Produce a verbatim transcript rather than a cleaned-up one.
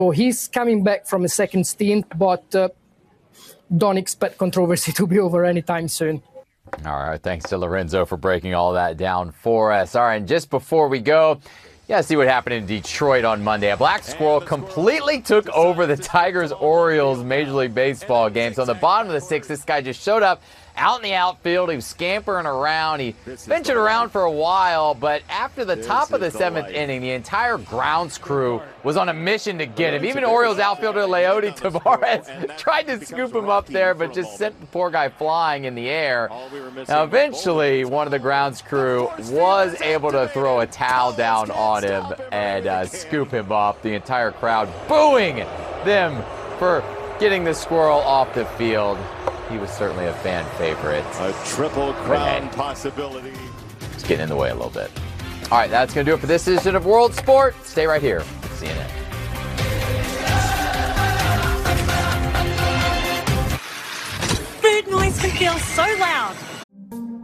he's coming back from a second stint, but uh, don't expect controversy to be over anytime soon. All right, thanks to Lorenzo for breaking all that down for us. All right, and just before we go, yeah, see what happened in Detroit on Monday. A black squirrel completely took over the Tigers-Orioles Major League Baseball game. So on the bottom of the sixth, this guy just showed up out in the outfield. He was scampering around. He ventured around for a while, but after the top of the seventh inning, the entire grounds crew was on a mission to get him. Even Orioles outfielder Leody Taveras tried to scoop him up there, but just sent the poor guy flying in the air. Now, eventually, one of the grounds crew was able to throw a towel down on him and uh, scoop him up. The entire crowd booing them for getting the squirrel off the field. He was certainly a fan favorite. A triple crown possibility. Just getting in the way a little bit. All right, that's going to do it for this edition of World Sport. Stay right here. C N N. Food noise can feel so loud,